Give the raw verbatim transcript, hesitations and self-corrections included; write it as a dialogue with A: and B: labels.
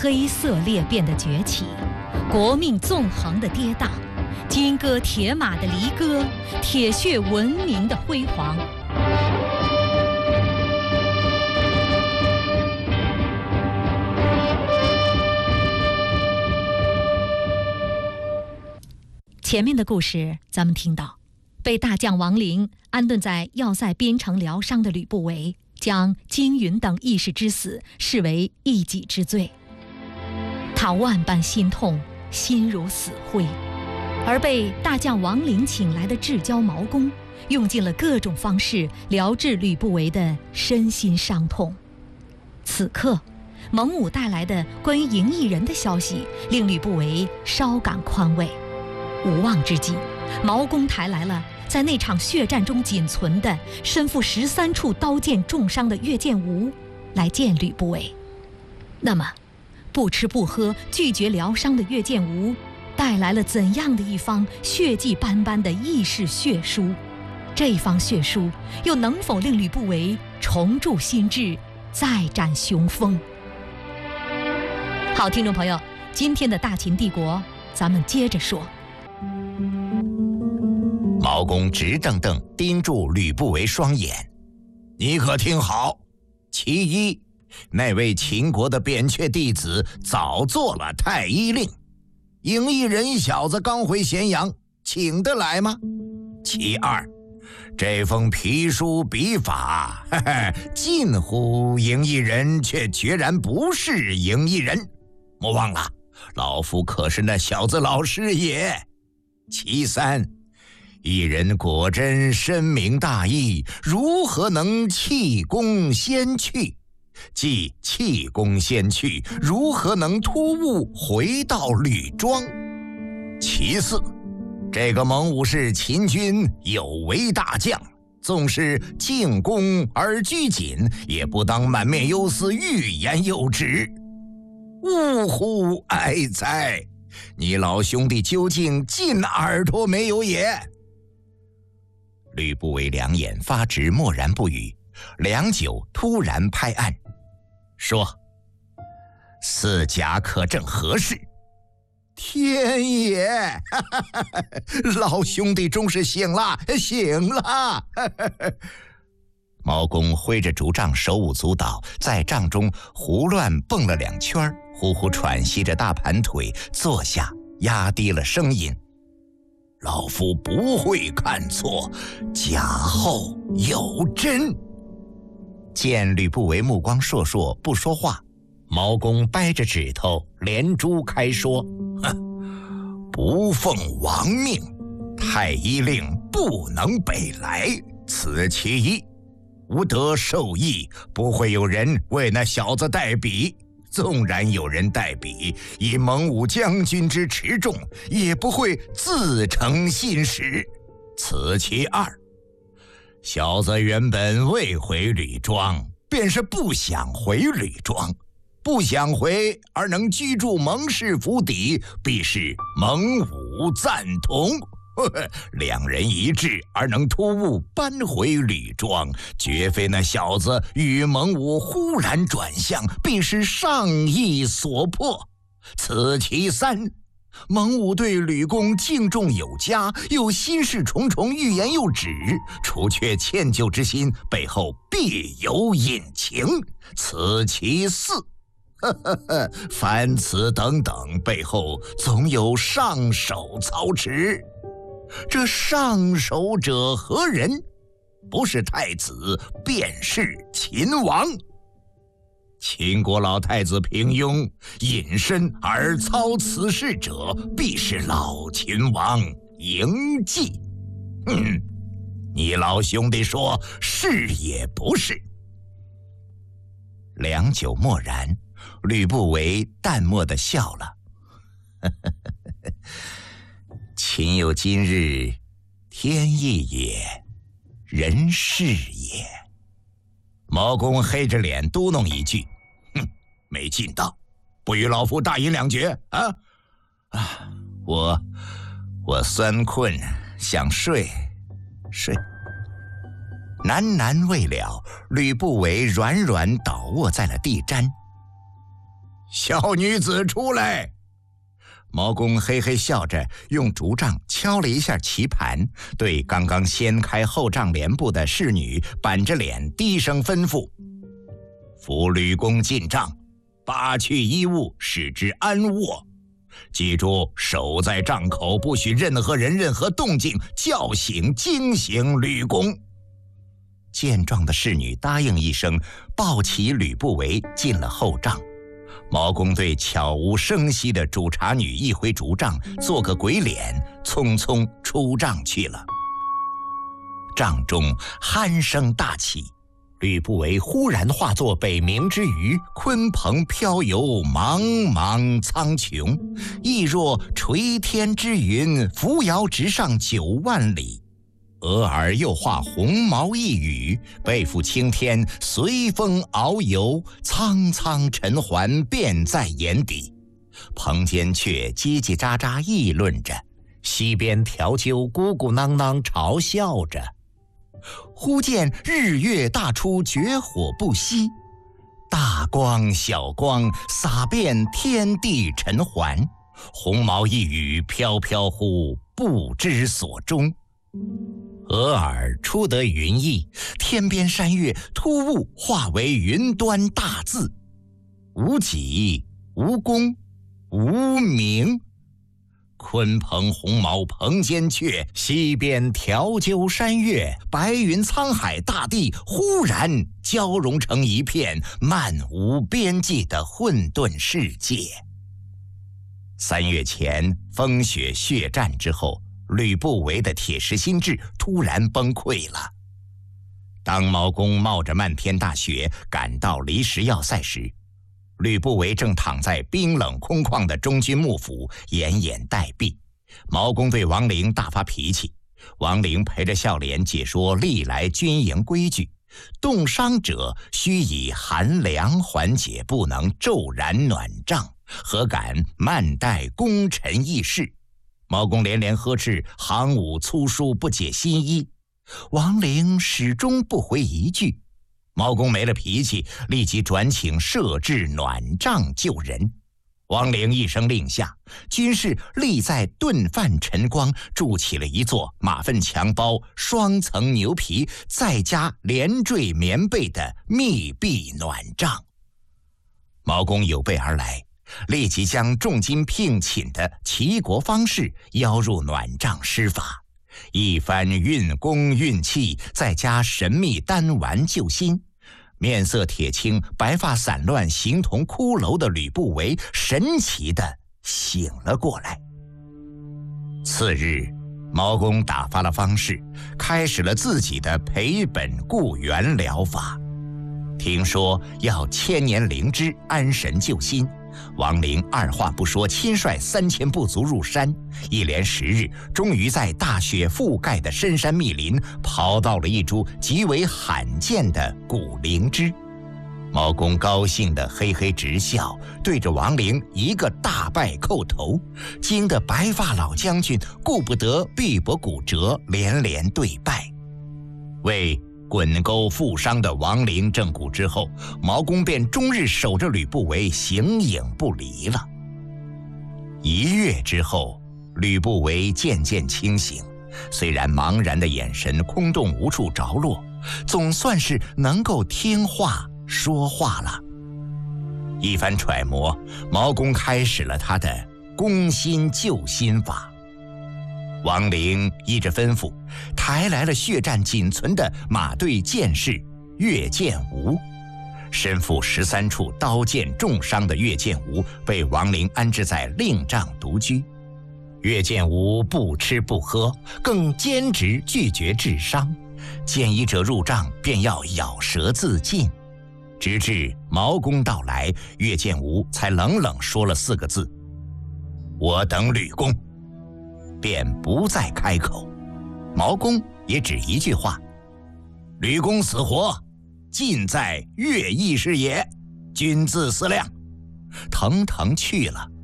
A: 黑色裂变的崛起，国命纵横的跌宕，金戈铁马的离歌，铁血文明的辉煌。前面的故事咱们听到，被大将王陵安顿在要塞边城疗伤的吕不韦，将金云等义士之死视为一己之罪，他万般心痛，心如死灰。而被大将王陵请来的至交毛公，用尽了各种方式疗治吕不韦的身心伤痛。此刻蒙武带来的关于赢异人的消息，令吕不韦稍感宽慰。无望之际，毛公抬来了在那场血战中仅存的身负十三处刀剑重伤的乐建吴来见吕不韦。那么不吃不喝拒绝疗伤的乐建吴带来了怎样的一方血迹斑斑的义士血书？这方血书又能否令吕不韦重铸心智，再展雄风？好，听众朋友，今天的大秦帝国咱们接着说。
B: 毛公直瞪瞪盯住吕不韦双眼，你可听好，其一，那位秦国的扁鹊弟子早做了太医令，赢异人小子刚回咸阳，请得来吗？其二，这封皮书笔法，嘿嘿，近乎赢异人，却决然不是赢异人。莫忘了，老夫可是那小子老师也。其三，一人果真深明大义，如何能弃功先去？既弃功先去，如何能突兀回到吕庄？其四，这个蒙武是秦军有为大将，纵是进攻而拘谨，也不当满面忧思，欲言又止。呜呼哀哉！你老兄弟究竟进耳朵没有也？吕不韦两眼发直，默然不语。良久，突然拍案说：“四甲可证何事？”天爷，哈哈哈哈，老兄弟终是醒了，醒了！毛公挥着竹杖，手舞足蹈，在帐中胡乱蹦了两圈，呼呼喘息着大盘腿，坐下，压低了声音：“老夫不会看错，假后有真。”见吕不韦目光烁烁，不说话，毛公掰着指头连珠开说：“哼，不奉王命，太医令不能北来，此其一。吾得授意，不会有人为那小子代笔。纵然有人代笔，以蒙武将军之持重，也不会自成信使。此其二。小子原本未回吕庄，便是不想回吕庄。不想回而能居住蒙氏府邸，必是蒙武赞同。两人一致而能突兀搬回吕庄，绝非那小子与蒙武忽然转向，必是上意所迫。此其三。蒙武对吕公敬重有加，又心事重重，欲言又止，除却歉疚之心，背后必有隐情。此其四。凡此等等，背后总有上手操持。这上手者何人？不是太子，便是秦王。秦国老太子平庸，隐身而操此事者，必是老秦王嬴稷。哼，你老兄弟说是也不是？良久默然，吕不韦淡漠地笑了。秦有今日，天意也，人事也。毛公黑着脸嘟哝一句：“哼，没尽到，不与老夫大饮两绝啊！啊，我我酸困，想睡睡。”喃喃未了，吕不韦软软倒卧在了地毡。 小女子出来。毛公嘿嘿笑着，用竹杖敲了一下棋盘，对刚刚掀开后帐帘布的侍女板着脸低声吩咐：扶吕公进帐，拔去衣物，使之安卧。记住，守在帐口，不许任何人任何动静叫醒惊醒吕公。健壮的侍女答应一声，抱起吕不韦进了后帐。毛公对悄无声息的主茶女一挥竹杖，做个鬼脸，匆匆出帐去了。帐中鼾声大起，吕不韦忽然化作北冥之鱼，鲲鹏飘游茫茫苍穹，亦若垂天之云，扶摇直上九万里。俄而又化鸿毛一羽，背负青天，随风遨游，苍苍尘寰便在眼底。棚间却叽叽喳喳议论着，溪边条鸠咕咕囔囔嘲笑着。忽见日月大出，绝火不息，大光小光洒遍天地尘寰，鸿毛一羽，飘飘忽不知所终。俄而出得云翳，天边山岳突兀化为云端大字，无己无功无名。鲲鹏鸿毛棚间阙，西边条鸠山岳，白云沧海大地，忽然交融成一片漫无边际的混沌世界。三月前风雪血战之后，吕不韦的铁石心智突然崩溃了。当毛公冒着漫天大雪赶到离石要塞时，吕不韦正躺在冰冷空旷的中军幕府，奄奄待毙。毛公对王陵大发脾气，王陵陪着笑脸解说历来军营规矩：冻伤者须以寒凉缓解，不能骤然暖帐，何敢慢待功臣议事。毛公连连呵斥，行伍粗疏，不解心意。王陵始终不回一句。毛公没了脾气，立即转请设置暖帐救人。王陵一声令下，军士立在顿饭晨光筑起了一座马粪墙包、双层牛皮，再加连缀棉被的密闭暖帐。毛公有备而来，立即将重金聘请的齐国方士邀入暖帐施法，一番运功运气，再加神秘丹丸救心，面色铁青、白发散乱、形同骷髅的吕不韦神奇地醒了过来。次日，毛公打发了方士，开始了自己的培本固元疗法。听说要千年灵芝，安神救心，王陵二话不说，亲率三千部族入山，一连十日，终于在大雪覆盖的深山密林刨到了一株极为罕见的古灵芝。毛公高兴地嘿嘿直笑，对着王陵一个大拜叩头，惊得白发老将军顾不得臂膊骨折，连连对拜。为滚沟负伤的王陵正骨之后，毛公便终日守着吕不韦，形影不离了。一月之后，吕不韦渐渐清醒，虽然茫然的眼神空洞无处着落，总算是能够听话说话了。一番揣摩，毛公开始了他的攻心救心法。王陵依着吩咐，抬来了血战仅存的马队剑士乐建吴。身负十三处刀剑重伤的乐建吴被王陵安置在令帐独居。乐建吴不吃不喝，更坚持拒绝治伤，见医者入帐便要咬舌自尽。直至毛公到来，乐建吴才冷冷说了四个字：我等吕公，便不再开口。毛公也只一句话：吕公死活，尽在乐毅是也，君自思量。腾腾去了。